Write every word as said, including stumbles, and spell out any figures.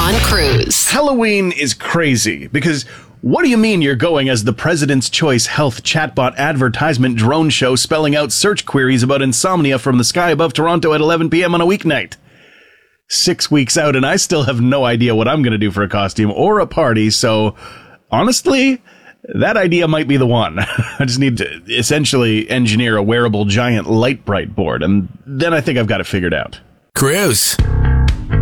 John Cruz. Halloween is crazy because what do you mean you're going as the President's Choice Health chatbot advertisement drone show spelling out search queries about insomnia from the sky above Toronto at eleven p.m. on a weeknight? Six weeks out and I still have no idea what I'm going to do for a costume or a party, so honestly, that idea might be the one. I just need to essentially engineer a wearable giant light bright board, and then I think I've got it figured out. Cruz.